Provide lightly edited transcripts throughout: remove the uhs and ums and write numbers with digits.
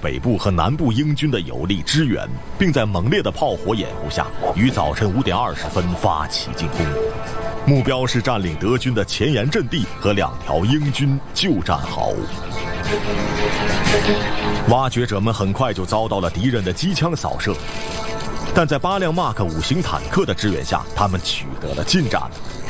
北部和南部英军的有力支援，并在猛烈的炮火掩护下，于早晨5点20分发起进攻。目标是占领德军的前沿阵地和2条英军旧战壕。挖掘者们很快就遭到了敌人的机枪扫射，但在8辆马克5型坦克的支援下，他们取得了进展。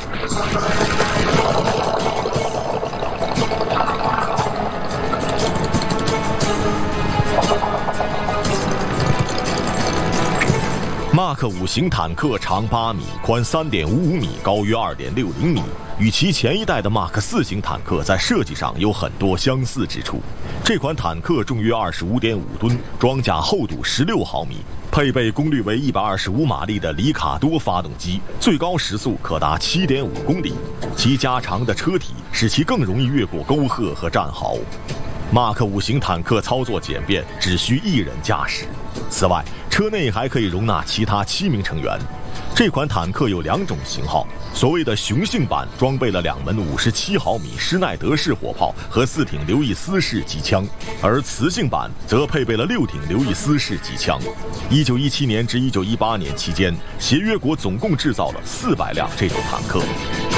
马克5型坦克长8米，宽3.55米，高约2.60米，与其前一代的马克4型坦克在设计上有很多相似之处。这款坦克重约25.5吨，装甲厚度16毫米，配备功率为125马力的里卡多发动机，最高时速可达7.5公里。其加长的车体使其更容易越过沟壑和战壕。马克5型坦克操作简便，只需1人驾驶。此外，车内还可以容纳其他7名成员。这款坦克有2种型号，所谓的雄性版装备了2门57毫米施耐德式火炮和4挺刘易斯式机枪，而雌性版则配备了6挺刘易斯式机枪。1917年至1918年期间，协约国总共制造了400辆这种坦克。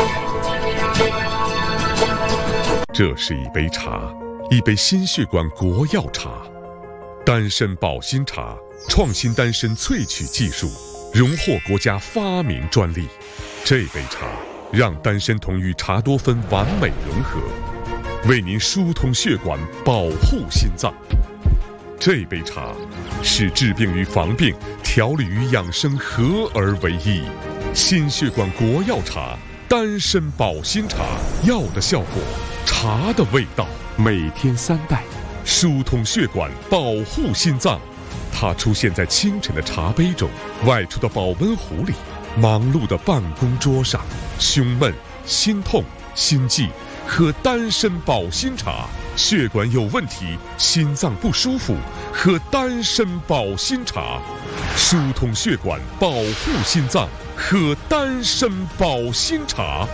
这是一杯茶，一杯心血管国药茶，丹参保心茶，创新丹参萃取技术，荣获国家发明专利。这杯茶让丹参酮与茶多酚完美融合，为您疏通血管，保护心脏。这杯茶使治病与防病、调理与养生合而为一。心血管国药茶，丹参保心茶，药的效果，茶的味道，每天3袋，疏通血管，保护心脏。它出现在清晨的茶杯中，外出的保温壶里，忙碌的办公桌上。胸闷、心痛、心悸，喝丹参保心茶；血管有问题，心脏不舒服，喝丹参保心茶。疏通血管，保护心脏，喝丹参保心茶。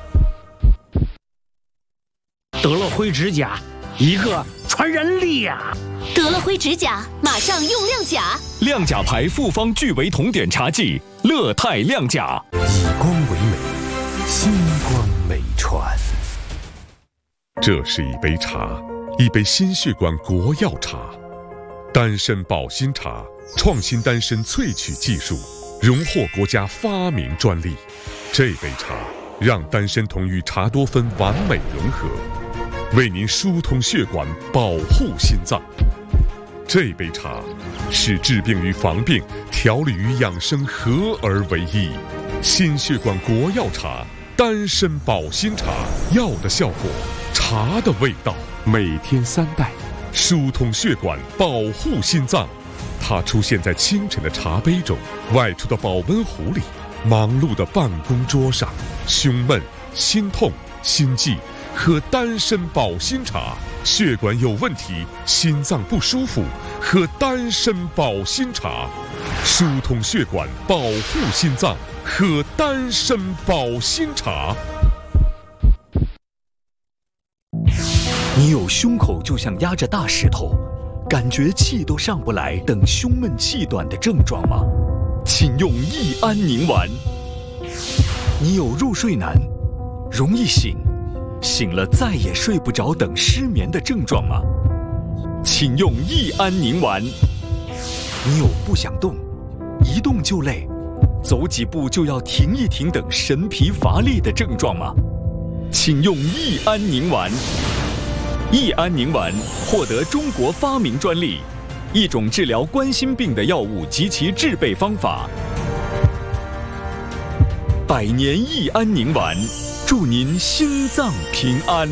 德乐辉指甲，一个传人力呀！ 德乐辉指甲，马上用亮甲。 亮甲牌复方聚维酮碘茶剂，乐泰亮甲。 以光为美，星光美传。 这是一杯茶，一杯心血管国药茶，丹参保心茶，创新丹参萃取技术，荣获国家发明专利。这杯茶让丹参酮与茶多酚完美融合，为您疏通血管，保护心脏。这杯茶使治病与防病、调理与养生合而为一。心血管国药茶，丹参保心茶，药的效果，茶的味道，每天3袋，疏通血管，保护心脏。它出现在清晨的茶杯中，外出的保温壶里，忙碌的办公桌上。胸闷、心痛、心悸，喝丹参保心茶；血管有问题，心脏不舒服，喝丹参保心茶。疏通血管，保护心脏，喝丹参保心茶。 你有胸口就像压着大石头，感觉气都上不来等胸闷气短的症状吗？请用益安宁丸。你有入睡难、容易醒、醒了再也睡不着等失眠的症状吗？请用益安宁丸。你有不想动、一动就累、走几步就要停一停等神疲乏力的症状吗？请用益安宁丸。益安宁丸获得中国发明专利，一种治疗冠心病的药物及其制备方法。100年益安宁丸，祝您心脏平安。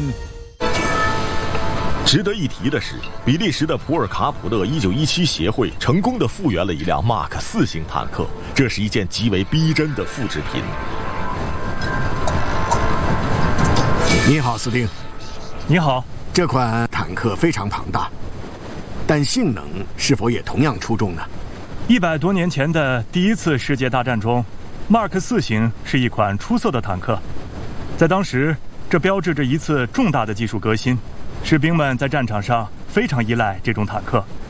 值得一提的是，比利时的普尔卡普勒1917协会成功地复原了一辆马克4型坦克，这是一件极为逼真的复制品。 你好，斯汀。 你好。 这款坦克非常庞大，但性能是否也同样出众呢 ？100多年前的第一次世界大战中，马克4型是一款出色的坦克，在当时，这标志着一次重大的技术革新，士兵们在战场上非常依赖这种坦克。